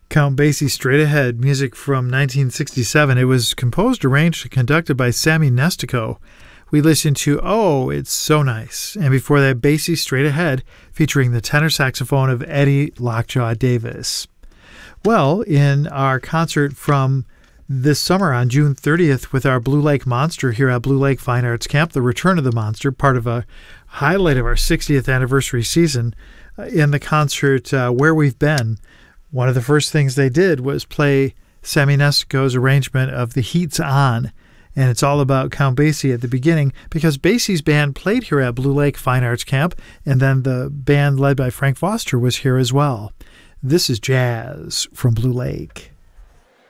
Count Basie Straight Ahead, music from 1967. It was composed, arranged, and conducted by Sammy Nestico. We listened to Oh, It's So Nice, and before that, Basie Straight Ahead, featuring the tenor saxophone of Eddie Lockjaw Davis. Well, in our concert from this summer on June 30th with our Blue Lake Monster here at Blue Lake Fine Arts Camp, the Return of the Monster, part of a highlight of our 60th anniversary season, in the concert Where We've Been, one of the first things they did was play Sammy Nestico's arrangement of The Heat's On. And it's all about Count Basie at the beginning because Basie's band played here at Blue Lake Fine Arts Camp, and then the band led by Frank Foster was here as well. This is Jazz from Blue Lake.